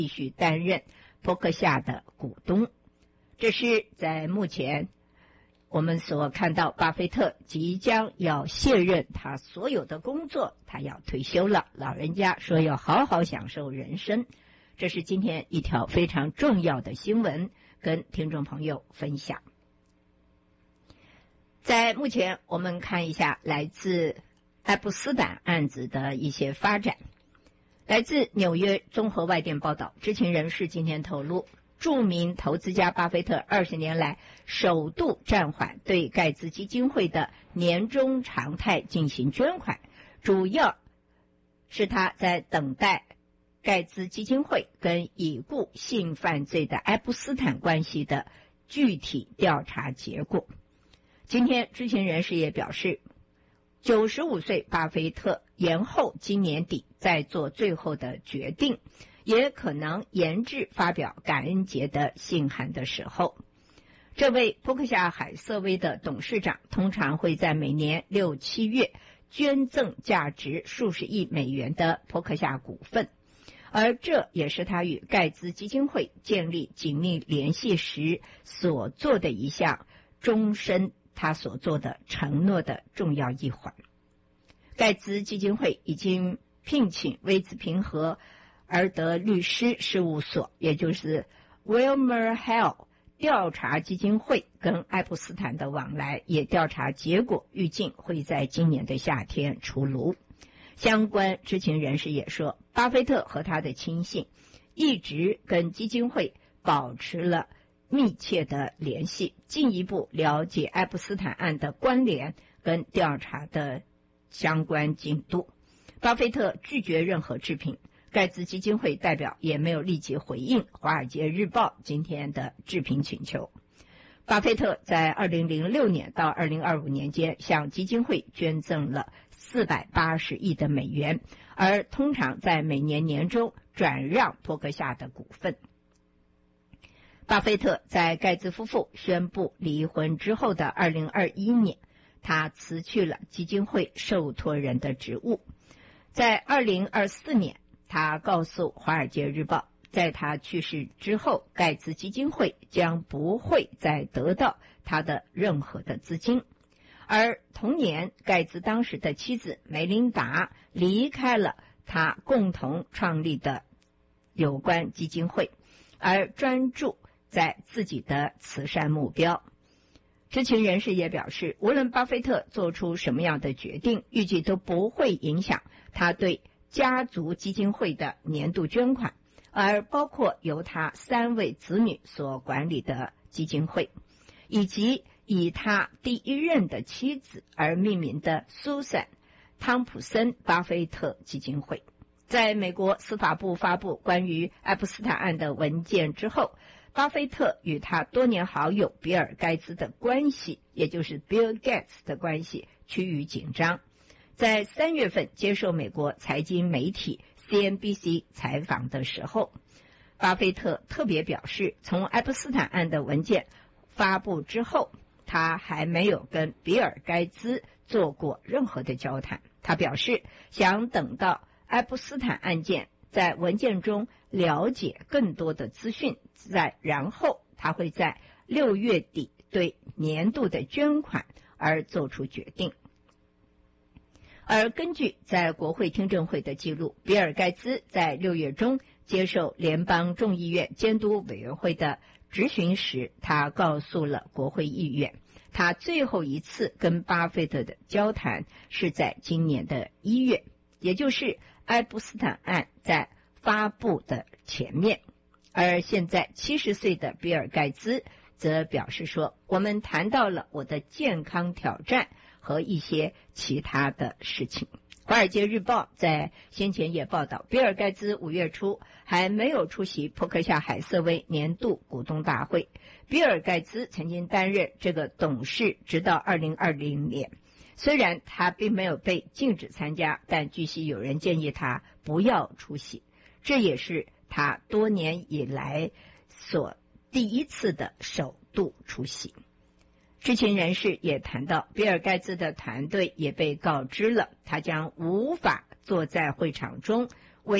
继续担任波克夏的股东。这是在目前我们所看到巴菲特即将要卸任他所有的工作，他要退休了，老人家说要好好享受人生。这是今天一条非常重要的新闻，跟听众朋友分享。在目前我们看一下来自爱普斯坦案子的一些发展。来自纽约综合外电报道，知情人士今天透露，著名投资家巴菲特20年来首度暂缓对盖茨基金会的年终常态进行捐款，主要是他在等待盖茨基金会跟已故性犯罪的爱普斯坦关系的具体调查结果。今天知情人士也表示，95岁巴菲特延后今年底再做最后的决定，也可能延至发表感恩节的信函的时候。这位波克夏海瑟薇的董事长通常会在每年6、7月捐赠价值数十亿美元的波克夏股份，而这也是他与盖茨基金会建立紧密联系时所做的一项终身他所做的承诺的重要一环。盖茨基金会已经聘请威兹平和尔德律师事务所，也就是 WilmerHale 调查基金会跟爱普斯坦的往来，也调查结果预计会在今年的夏天出炉。相关知情人士也说，巴菲特和他的亲信一直跟基金会保持了密切的联系，进一步了解爱普斯坦案的关联跟调查的相关进度。巴菲特拒绝任何置评，盖茨基金会代表也没有立即回应《华尔街日报》今天的置评请求。巴菲特在2006年到2025年间向基金会捐赠了480亿的美元，而通常在每年年中转让波克夏的股份。巴菲特在盖茨夫妇宣布离婚之后的2021年，他辞去了基金会受托人的职务。在2024年，他告诉《华尔街日报》，在他去世之后，盖茨基金会将不会再得到他的任何的资金。而同年，盖茨当时的妻子梅琳达离开了他共同创立的有关基金会，而专注在自己的慈善目标。知情人士也表示，无论巴菲特做出什么样的决定，预计都不会影响他对家族基金会的年度捐款，而包括由他3位子女所管理的基金会，以及以他第一任的妻子而命名的苏珊·汤普森巴菲特基金会。在美国司法部发布关于爱普斯坦案的文件之后，巴菲特与他多年好友比尔·盖茨的关系，也就是 Bill Gates 的关系趋于紧张。在3月份接受美国财经媒体 CNBC 采访的时候，巴菲特特别表示，从爱普斯坦案的文件发布之后，他还没有跟比尔·盖茨做过任何的交谈。他表示，想等到爱普斯坦案件在文件中了解更多的资讯，然后他会在6月底对年度的捐款而做出决定。而根据在国会听证会的记录，比尔·盖茨在6月中接受联邦众议院监督委员会的质询时，他告诉了国会议员，他最后一次跟巴菲特的交谈是在今年的1月，也就是爱普斯坦案在发布的前面。而现在70岁的比尔·盖茨则表示说，我们谈到了我的健康挑战和一些其他的事情。华尔街日报在先前也报道，比尔·盖茨5月初还没有出席波克夏海瑟薇年度股东大会。比尔·盖茨曾经担任这个董事直到2020年，虽然他并没有被禁止参加，但据悉有人建议他不要出席，这也是他多年以来所第一次的首度出席。知情人士也谈到，比尔·盖茨的团队也被告知了，他将无法坐在会场中为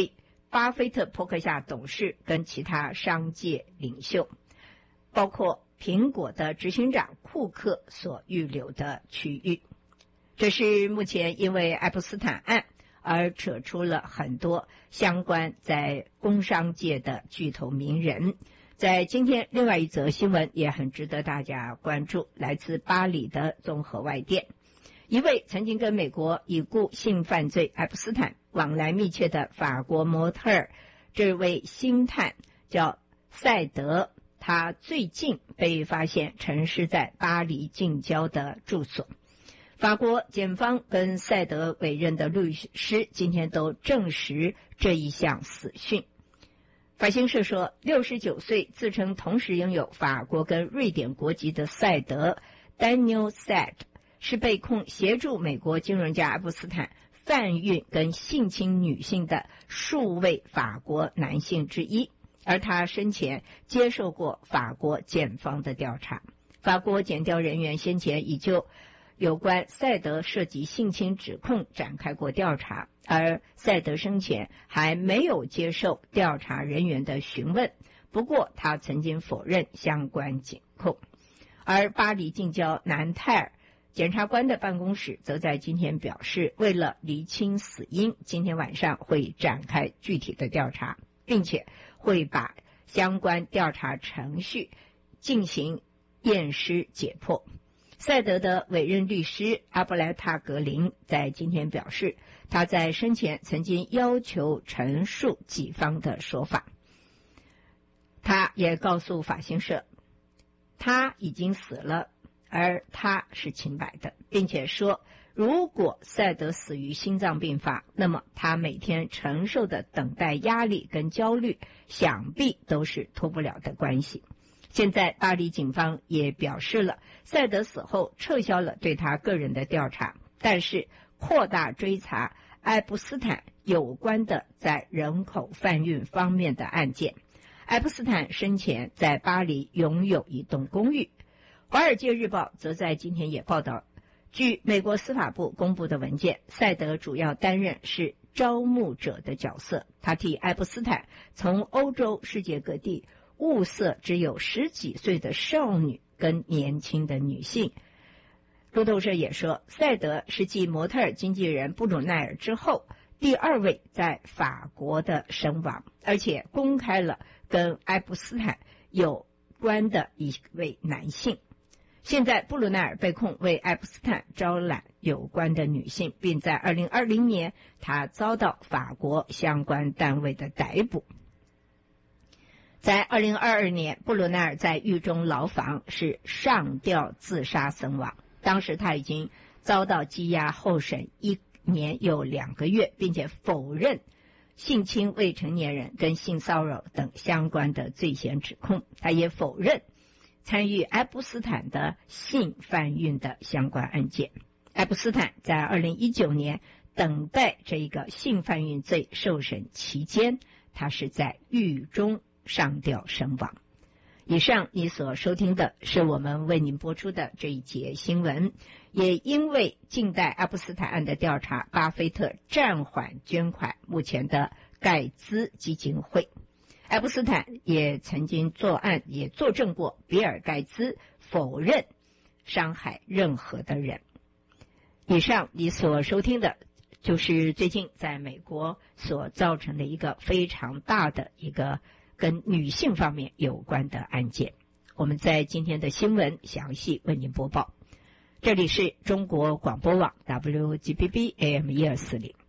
巴菲特波克夏董事跟其他商界领袖，包括苹果的执行长库克所预留的区域。这是目前因为爱普斯坦案而扯出了很多相关在工商界的巨头名人。在今天另外一则新闻也很值得大家关注，来自巴黎的综合外电，一位曾经跟美国已故性犯罪爱普斯坦往来密切的法国模特儿，这位星探叫赛德，他最近被发现沉尸在巴黎近郊的住所。法国检方跟赛德委任的律师今天都证实这一项死讯。法新社说，69岁自称同时拥有法国跟瑞典国籍的赛德 Daniel Saad 是被控协助美国金融家爱普斯坦贩运跟性侵女性的数位法国男性之一，而他生前接受过法国检方的调查。法国检调人员先前已就有关赛德涉及性侵指控展开过调查，而赛德生前还没有接受调查人员的询问，不过他曾经否认相关检控。而巴黎近郊南泰尔检察官的办公室则在今天表示，为了厘清死因，今天晚上会展开具体的调查，并且会把相关调查程序进行验尸解剖。赛德的委任律师阿布莱塔格林在今天表示，他在生前曾经要求陈述己方的说法。他也告诉法新社，他已经死了，而他是清白的，并且说，如果赛德死于心脏病发，那么他每天承受的等待压力跟焦虑，想必都是脱不了的关系。现在巴黎警方也表示了，赛德死后撤销了对他个人的调查，但是扩大追查爱普斯坦有关的在人口贩运方面的案件。爱普斯坦生前在巴黎拥有一栋公寓。华尔街日报则在今天也报道，据美国司法部公布的文件，赛德主要担任是招募者的角色，他替爱普斯坦从欧洲世界各地物色只有10几岁的少女跟年轻的女性。路透社也说，赛德是继模特儿经纪人布鲁奈尔之后第2位在法国的身亡，而且公开了跟爱普斯坦有关的一位男性。现在布鲁奈尔被控为爱普斯坦招揽有关的女性，并在2020年他遭到法国相关单位的逮捕。在2022年，布鲁奈尔在狱中牢房是上吊自杀身亡，当时他已经遭到羁押候审1年又2个月，并且否认性侵未成年人跟性骚扰等相关的罪嫌指控。他也否认参与爱普斯坦的性贩运的相关案件。爱普斯坦在2019年等待这个性贩运罪受审期间，他是在狱中上吊身亡。以上你所收听的是我们为您播出的这一节新闻。也因为近代爱普斯坦案的调查，巴菲特暂缓捐款目前的盖茨基金会。爱普斯坦也曾经作案，也作证过，比尔盖茨否认伤害任何的人。以上你所收听的就是最近在美国所造成的一个非常大的一个跟女性方面有关的案件。我们在今天的新闻详细为您播报。这里是中国广播网 WGBB AM 1240。